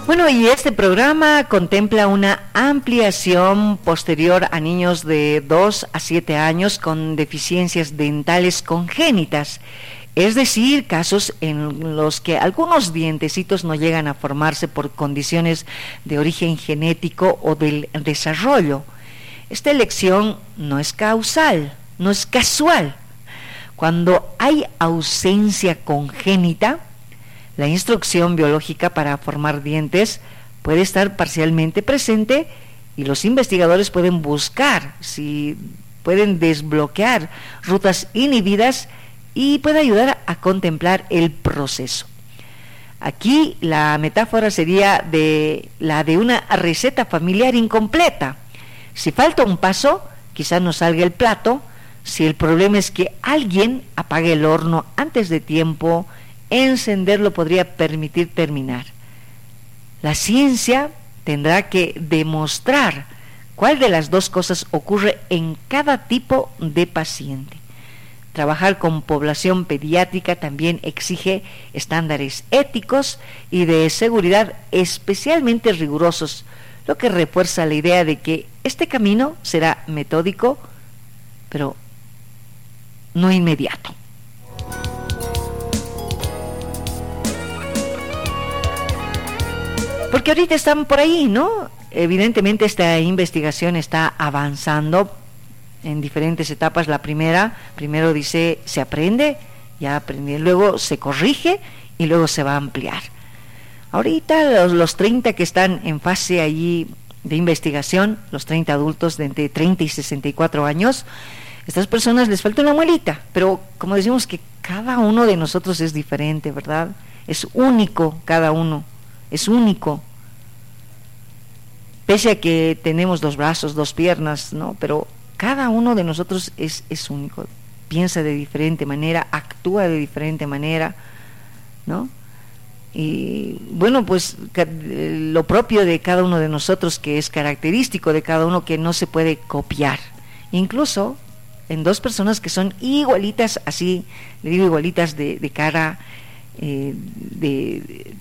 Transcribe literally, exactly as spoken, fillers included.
Bueno, y este programa contempla una ampliación posterior a niños de dos a siete años con deficiencias dentales congénitas, es decir, casos en los que algunos dientecitos no llegan a formarse por condiciones de origen genético o del desarrollo. Esta elección no es causal, no es casual. Cuando hay ausencia congénita, la instrucción biológica para formar dientes puede estar parcialmente presente y los investigadores pueden buscar si pueden desbloquear rutas inhibidas y puede ayudar a contemplar el proceso. Aquí la metáfora sería de la de una receta familiar incompleta. Si falta un paso, quizás no salga el plato. Si el problema es que alguien apague el horno antes de tiempo, encenderlo podría permitir terminar. La ciencia tendrá que demostrar cuál de las dos cosas ocurre en cada tipo de paciente. Trabajar con población pediátrica también exige estándares éticos y de seguridad especialmente rigurosos, lo que refuerza la idea de que este camino será metódico, pero no inmediato. Porque ahorita están por ahí, ¿no? Evidentemente esta investigación está avanzando en diferentes etapas. La primera, primero dice, se aprende, ya aprendí, luego se corrige y luego se va a ampliar. Ahorita los, los treinta que están en fase allí de investigación, los treinta adultos de entre treinta y sesenta y cuatro años, estas personas les falta una muelita, pero como decimos que cada uno de nosotros es diferente, ¿verdad? Es único cada uno. Es único, pese a que tenemos dos brazos, dos piernas, ¿no? Pero cada uno de nosotros es, es único, piensa de diferente manera, actúa de diferente manera, ¿no? Y bueno, pues lo propio de cada uno de nosotros, que es característico de cada uno, que no se puede copiar, incluso en dos personas que son igualitas, así le digo igualitas de, de cara, Eh, de